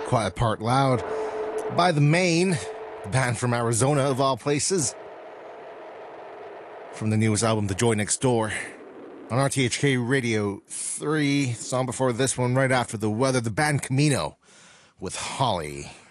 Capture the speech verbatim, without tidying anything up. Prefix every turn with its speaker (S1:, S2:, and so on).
S1: Quiet Part Loud by The Maine, the band from Arizona of all places. From the newest album, The Joy Next Door, on R T H K Radio three. Song before this one, right after The Weather, the band Camino with Holly.